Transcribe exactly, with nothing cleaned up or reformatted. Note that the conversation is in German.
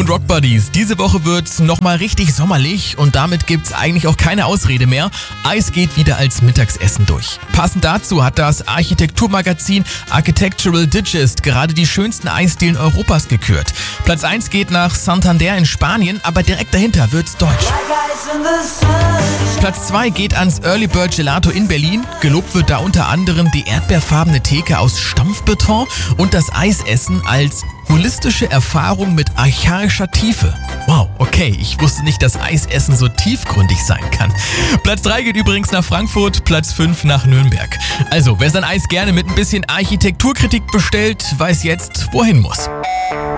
und Rock Buddies. Diese Woche wird's nochmal richtig sommerlich und damit gibt's eigentlich auch keine Ausrede mehr. Eis geht wieder als Mittagsessen durch. Passend dazu hat das Architekturmagazin Architectural Digest gerade die schönsten Eisdielen Europas gekürt. Platz eins geht nach Santander in Spanien, aber direkt dahinter wird's deutsch. Platz zwei geht ans Early Bird Gelato in Berlin. Gelobt wird da unter anderem die erdbeerfarbene Theke aus Stampfbeton und das Eisessen als holistische Erfahrung mit archaischer Tiefe. Wow, okay, ich wusste nicht, dass Eisessen so tiefgründig sein kann. Platz drei geht übrigens nach Frankfurt, Platz fünf nach Nürnberg. Also, wer sein Eis gerne mit ein bisschen Architekturkritik bestellt, weiß jetzt, wohin muss.